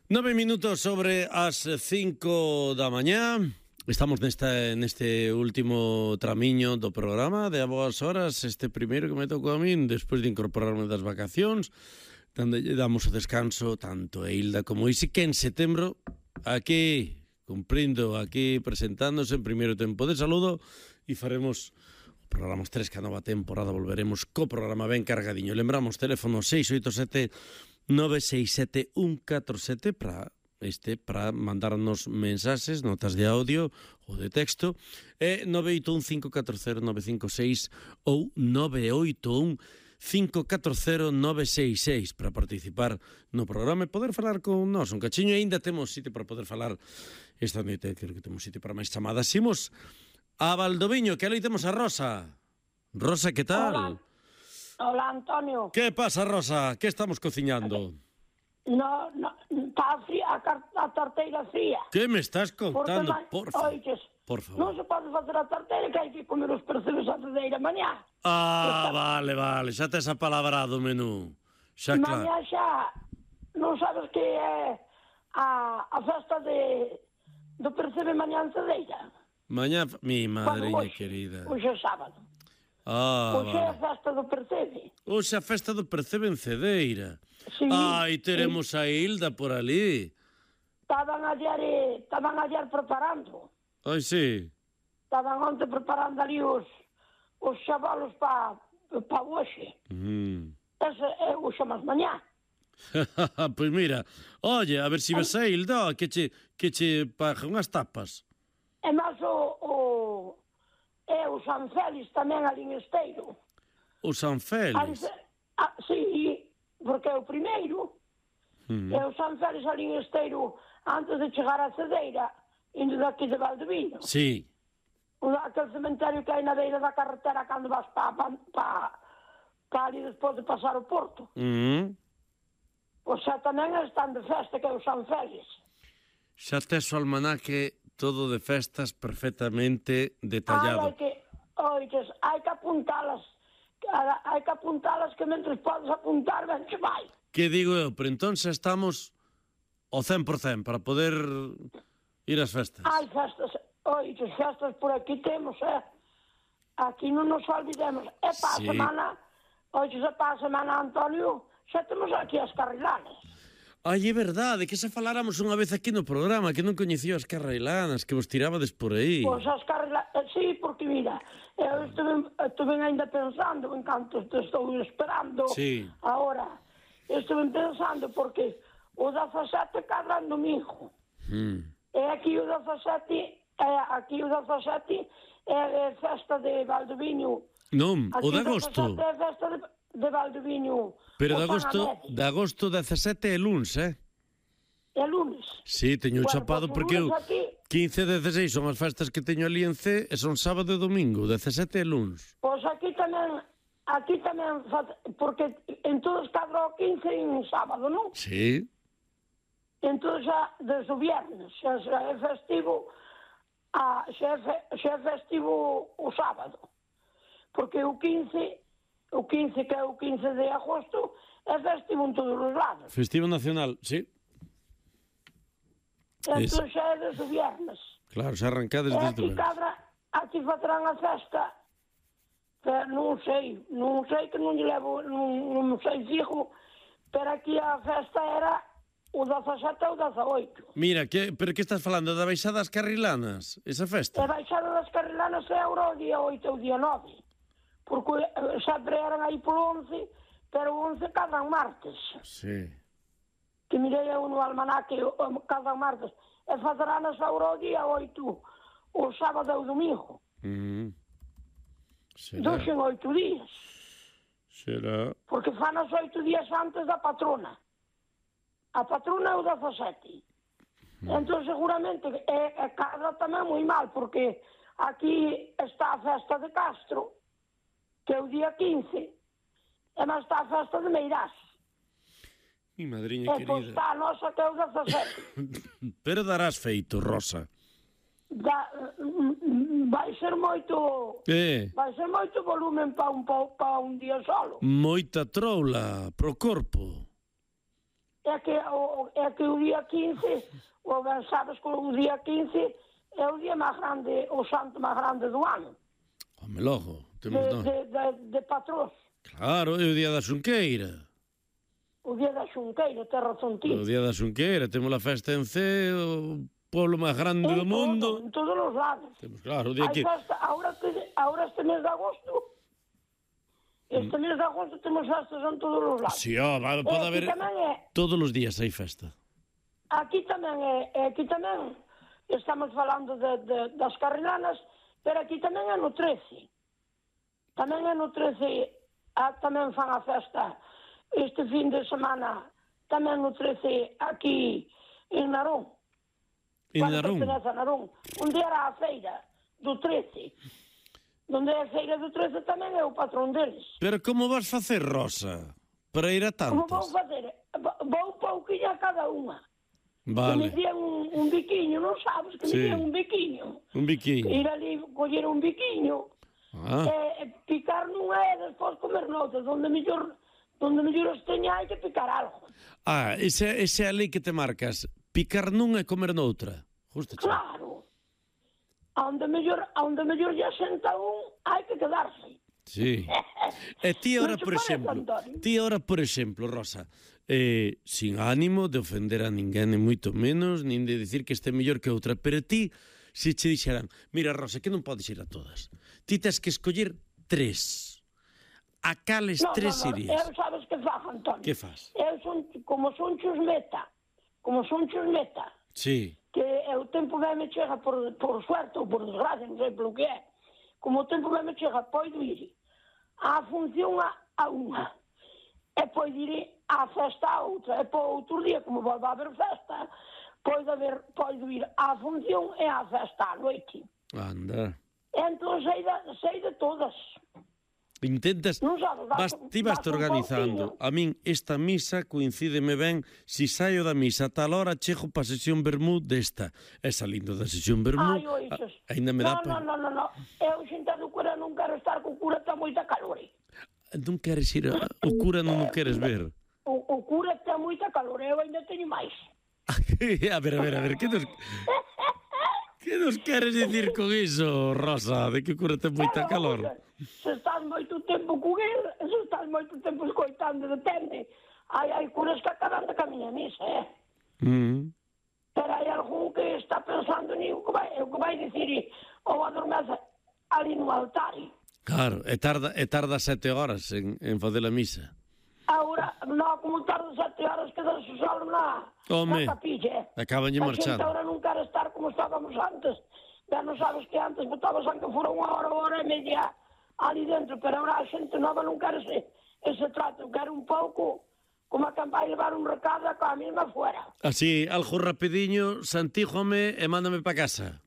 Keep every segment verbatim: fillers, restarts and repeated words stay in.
Nove minutos sobre as cinco da mañá. Estamos nesta, neste último tramiño do programa de A Boas Horas, este primeiro que me tocou a min despois de incorporarme das vacacións, donde lle damos o descanso tanto a Hilda como a Isi, que en setembro aquí, cumprindo, aquí presentándose en primeiro tempo de saludo, e faremos o programa os tres que a nova temporada volveremos co programa ben cargadiño. Lembramos teléfono seis oito sete nove seis sete un catro sete para este para mandarnos mensaxes, notas de audio ou de texto, e nove oito un cinco catro cero nove cinco seis ou nove oito un cinco catro cero nove seis seis para participar no programa e poder falar con nós un cachiño. E ainda temos sitio para poder falar esta noite, creo que temos sitio para máis chamadas. Imos a Valdoviño, que ali temos a Rosa. Rosa, que tal? Hola. Hola, Antonio. ¿Qué pasa, Rosa? ¿Qué estamos cociñando? No, no, está fría, a, car- a torteira fría. ¿Qué me estás contando? ma- Por favor. Oiches, Por favor. non se pode facer a torteira, que hai que comer os percebes a cedeira mañá. Ah, vale, vale, xa tes apalabrado o menú. Xa, claro. Mañá xa, non sabes que é a, a festa de do percebe mañá en cedeira. Mañá, mi madreña Bueno, hoxe, querida. Hoxe é sábado. Ah, Hoxe é a vale. festa do percebe. Hoxe a festa do Percebe en Cedeira. Sí, Ai, teremos a Hilda por ali. Estaban ayer, eh, estaban ayer preparando. Ai, sí. Estaban onte preparando ali os, os chavalos para pa hoxe. Mm. Ese é o chamas mañá. Pois mira, oye, a ver se si ves a Hilda, que che, que che paga unhas tapas. E máis o, o, é o San Félix tamén ali en Esteiro. O San Ali, Félix. ah, sí, porque é o primeiro. Mm. É o San Félix ali en Esteiro antes de chegar a Cedeira, indo daqui de Valdeviño. Sí. O, aquel cementerio que hai na beira da carretera cando vas pa, pa, pa, pa ali despois de pasar o Porto. Mm. O xa tamén están de festa, que é o San Félix. Xa tes o almanaque todo de festas perfectamente Ai, detallado. hai que, oiches, hai que apuntalas, hai que apuntalas que mentre podes apuntar, ben che vai. Que digo eu, pero entón xa estamos ao cen por cen para poder ir ás festas. Hai festas, oiches, festas por aquí temos, eh? Aquí non nos olvidemos. E pa Sí. semana, oiches, e pa semana, Antonio, xa temos aquí as carrilanes. Ai, é verdade, que xa faláramos unha vez aquí no programa, que non coñecía as carrailanas, que vos tirabades por aí. Pois as carrilanes, sí, porque mira, eu estuve, estuve ainda pensando, en canto te estou esperando Sí. ahora, estuve pensando porque o dezasete cadra en domingo. Mm. E aquí o dezasete, é, aquí o dezasete é festa de Valdeviño. Non, o Aquí de agosto. dezasete é festa de, de Valdeviño. Pero o de San agosto, Amedio. de agosto dezasete é luns, eh? É lunes. Sí, teño Bueno, chapado pues o porque eu lunes aquí, quince e dezasseis son as festas que teño ali en C e son sábado e domingo, dezasete é luns. pois aquí tamén, aquí tamén, fa- porque en todos cadra o quince en sábado, non? Sí. Entón xa, desde o viernes, xa, xa é festivo, a, xa, é fe, xa é festivo o sábado. Porque o quince, o quince que é o quince de agosto, é festivo en todos os lados. Festivo nacional, sí. Entón xa é desde o viernes. Claro, xa arrancades E desde aquí o cadra, aquí fatrán a festa, pero non sei, non sei que non lle levo, non, non sei fijo, pero aquí a festa era o dezasete ou dezaoito. Mira, que, pero que estás falando da baixada das carrilanas, esa E festa? baixada das carrilanas é agora o día oito ou día nove. Porque eh, sempre eran aí polo once, pero o once cada martes. Sí. Que mirei eu no almanaque o- o- cada martes. E fazeranas agora o día oito, o sábado e o domingo. Mm. Será, Dos en oito días. será. Porque fan os oito días antes da patrona. A patrona é o dezasete. Entón, seguramente, é, é cadra tamén moi mal, porque aquí está a festa de Castro, que é o día quince, e máis está a festa de Meirás. Mi madriña E pois querida. está a nosa, que é o dezasete. Pero darás feito, Rosa. Da, mm, mm, vai ser moito... Eh, Vai ser moito volumen para un, pa, pa un día solo. moita troula pro corpo. E é que o, é que o día quince, o ben sabes que o día quince é o día máis grande, o santo máis grande do ano. Home, logo. De, de, de, de patrós. Claro, é o día da Xunqueira. O día da Xunqueira, te razón ti. O día da Xunqueira, temos a festa en Cee, o pueblo máis grande en do mundo. Todo, en todos os lados. Temos, claro, o día Hai que... festa, ahora, que, ahora este mes de agosto, este mes de agosto temos festas en todos os lados. Si, sí, oh, pode E haber... é, Todos os días hai festa. aquí tamén é, aquí tamén estamos falando de, de, das carrilanas, pero aquí tamén é no trece. Tamén é no trece, ah, tamén fan a festa este fin de semana, tamén no trece aquí en Narón. En Narón? Pertenece a Narón. Onde era a feira do trece. Donde é a feira do trece tamén é o patrón deles. Pero como vas facer, Rosa, para ir a Como tantas? vou facer? Vou pouquinho a cada unha. Vale. Que me dieron un, un biquiño, non sabes? Que Sí. me dieron un biquiño. Un biquiño. Ir ali, coller un biquiño, Ah. e, e picar nunha e despois comer noutra. Donde mellor, donde mellor os teña hai que picar algo. Ah, esa, esa é a lei que te marcas. Picar nunha e comer noutra. Justo, che. Claro. Aonde mellor, aonde mellor ya senta un, hai que quedarse. Sí. E ti ahora, Non se por pode, exemplo, Antonio. ti ahora, por exemplo, Rosa, eh, sin ánimo de ofender a ninguén, ni moito menos, nin de dicir que este mellor que outra, pero ti, se che dixeran, mira, Rosa, que non podes ir a todas. Ti tes que escoller tres. A cales No, tres no, no, irías? eu sabes que fajo, Antonio. Que fas? Eu son, como son chusmeta, como son chusmeta, Sí. que o tempo que me chega por, por suerte ou por desgracia, non sei polo que é, como o tempo que me chega, podo ir á función a, a unha, e podo ir á festa a outra, e po outro día, como volve a haber festa, podo, haber, podo ir á función e á festa a noite. Anda. E entón sei de, sei de todas. Intentas, Non sabes, vas, vas, ti vas vas un organizando. pouquiño. A min esta misa coincídeme ben, si saio da misa a tal hora chego pa sesión vermú desta. E salindo da sesión vermú, Ai, oixes. a- aínda me dá... No, pa- no, no, no, no. Eu xente do cura non quero estar co cura, está moita calor. Non queres ir a... O cura non o queres ver. O, o cura está moita calor, eu ainda teño máis. A ver, a ver, a ver, que nos... Que nos queres dicir con iso, Rosa? De que o cura ten moita Pero, calor? Se estás moito tempo con el, se estás moito tempo escoitando, depende. Hai, hai curas que acaban de camiña misa, eh? Mm. Pero hai algún que está pensando ni o que vai, o que vai dicir ou adormece ali no altar. Claro, e tarda, e tarda sete horas en, en fazer a misa. Agora, non, como tarde sete horas quedas solo na, Home, na capilla. acabanlle A xente marchando. agora non quere estar como estábamos antes. Ya non sabes que antes botabas aunque fora unha hora, hora e media ali dentro, pero agora a xente nova non quere ese, ese trato, quere un pouco como a que vai levar un recado a mesma fuera. Así, algo rapidiño, santíjome e mándame pa casa.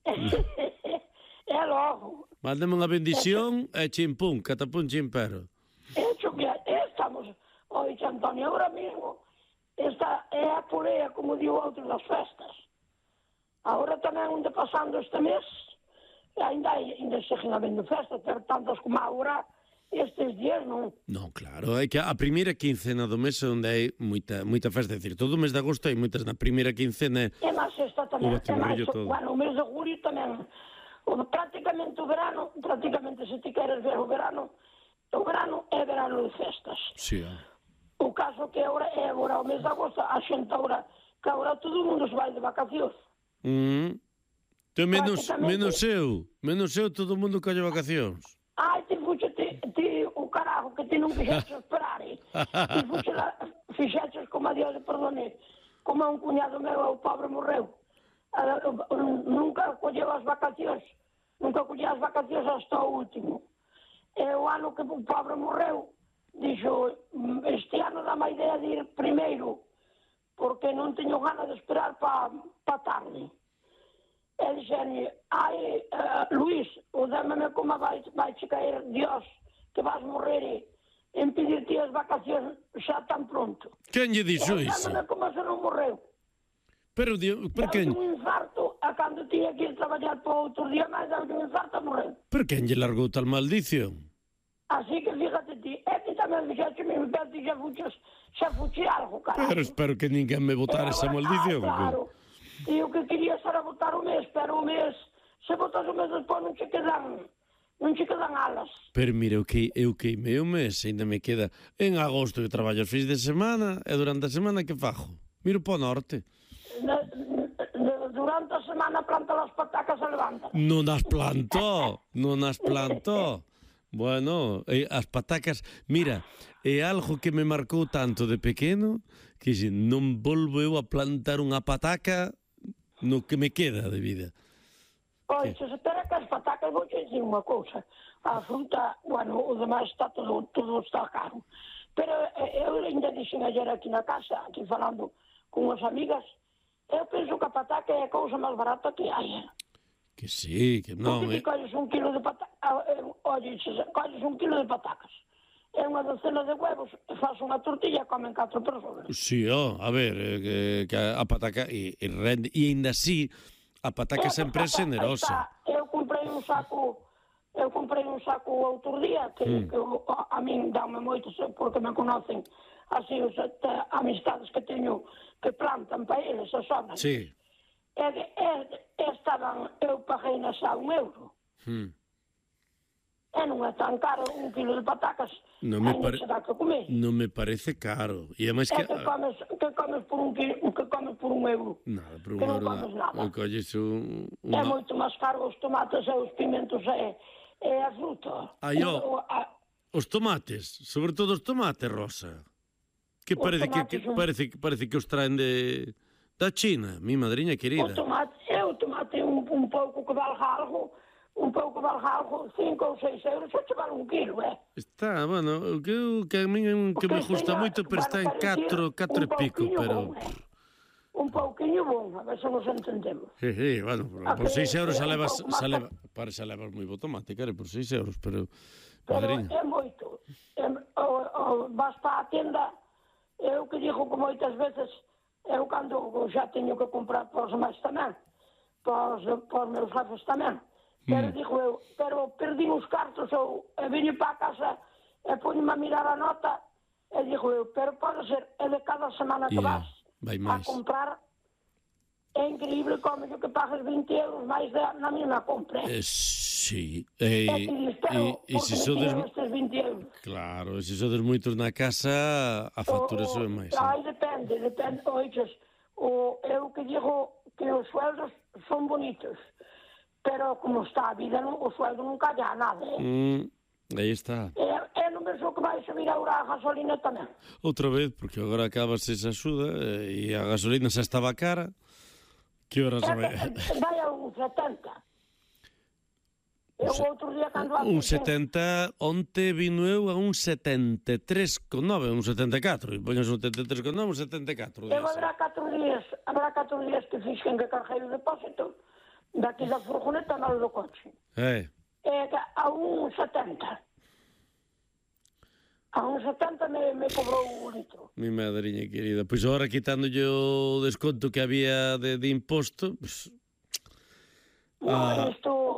É logo. Mándame unha bendición e chimpún, catapún chimpero. Hecho que estamos, oye, Antonio, ahora mismo, esta é a polea, como digo outro, das festas. Agora tamén onde pasando este mes, ainda, ainda seguen habendo festas, pero tantas como agora, estes días non. Non, claro, é que a primeira quincena do mes é onde hai moita, moita festa, é dicir, todo o mes de agosto hai moitas na primeira quincena. E máis esta tamén, O e máis, batiburrillo todo. bueno, o mes de julio tamén, o, prácticamente o verano, prácticamente se ti queres ver o verano, o verano é verano de festas. Sí, ah. O caso que agora é agora o mes de agosto, a xente agora, que agora todo o mundo se vai de vacacións. Mm. Te menos, Prácticamente. menos eu, menos eu, todo o mundo colle vacacións. Ai, ti fuxe, ti, ti, o carajo, que ti non quixeches esperar, eh? Ti fuxe, la, fixeches como a Dios de perdone, como a un cuñado meu, o pobre morreu. Uh, uh, nunca colleu as vacacións, nunca colleu as vacacións hasta o último. E o ano que o pobre morreu, dixo, este ano dá má idea de ir primeiro, porque non teño gana de esperar pa, pa tarde. E dixen, ai, uh, Luís, o démame como vai, vai che caer Dios, que vas morrer en pedirte as vacacións xa tan pronto. Quen lle dixo E iso? démame como se non morreu. Pero, dio, por Deu quen, un infarto, a cando tiña que ir traballar para outro día máis, deu un infarto e morreu. por quen lle largou tal maldición? Así que fíjate ti, é que tamén fixaste me pedi xa fuches, xa fuche algo, caralho. Pero espero que ninguén me botara esa maldición. Ah, claro. E o que quería era botar o mes, pero o mes, se botas o mes despois non che quedan, non che quedan alas. Pero mira, eu que eu queimei o mes, ainda me queda en agosto que traballo os fins de semana e durante a semana que fajo? Miro para o norte. De, de, durante a semana planta as patacas e levanta. Non as planto, non as planto. Bueno, eh, as patacas, mira, é algo que me marcou tanto de pequeno que se non volvo eu a plantar unha pataca no que me queda de vida. Pois, se espera que as patacas, vou te dicir unha cousa. A fruta, bueno, o demais está todo, todo está caro. Pero eh, eu ainda dixen ayer aquí na casa, aquí falando con unhas amigas, eu penso que a pataca é a cousa máis barata que hai. Eh? Que sí, que non... Porque ti colles un kilo de patacas, oye, colles un kilo de patacas, é unha docena de huevos, faz unha tortilla e comen catro persoas. Sí, oh, a ver, eh, que, que a pataca e, e rende, e ainda así a pataca sempre é generosa. Está, eu comprei un saco, eu comprei un saco outro día que, mm. que a, a min dame moitos porque me conocen así os amistades que teño que plantan para eles as zonas. Sí. E, e, e estaban, eu paguei na xa un euro. Mm. E non é tan caro un kilo de patacas. Non me, pare... que comer. non me parece caro. E además é que... que comes, que comes por un kilo, que comes por un euro. Nada, por un que non euro. comes nada. Colles un, una... É una... moito máis caro os tomates e os pimentos e, e a fruta. Ai, ó, a... os tomates, sobre todo os tomates, Rosa. Que parece que, que, son... parece, parece que os traen de... da China, mi madriña querida. O tomate, é o tomate un, un pouco que valga algo, un pouco valga algo, cinco ou seis euros, só che vale un kilo, eh? Está, bueno, o que, o que a mí que me gusta moito, pero está en catro, catro e pico, pero... Bon, eh? Un pouquiño bon, a ver se nos entendemos. Sí, sí, bueno, por, por seis euros xa levas, xa leva, para xa levas moi bo tomate, care, por seis euros, pero... Pero madriña. é moito. É, o, o, vas para a tienda, eu que digo que moitas veces, eu cando xa teño que comprar para os máis tamén, para os, para os meus jefes tamén, pero mm. digo eu, pero perdi os cartos ou e veño para a casa e poño-me a mirar a nota e digo eu, pero pode ser, é de cada semana que yeah, vas a comprar, é increíble como que pagues vinte euros máis da, na mesma compra. Eh, sí. E, e, e, e se sodes... vinte euros. Claro, e se sodes moitos na casa, a factura sobe máis. Ai, depende, depende. Oiches, o, eu que digo que os sueldos son bonitos, pero como está a vida, non, o sueldo non calla nada, eh? Mm, aí está. E, e non penso que vai subir agora a gasolina tamén. Outra vez, porque agora acabas esa axuda e a gasolina xa estaba cara. Que horas vai? Vai a un setenta. Eu outro día cando... Un setenta, onte vino eu a un setenta e tres con nove, un setenta e catro, e poñas un setenta e tres con nove, un setenta e catro. Eu habrá catro días, habrá catro días que fixen que carguei o depósito daqui da furgoneta no do coche. É. E a un setenta. A un setenta me, me cobrou o litro. Mi madriña querida. Pois agora quitándolle o desconto que había de, de imposto, pues, no, a, isto...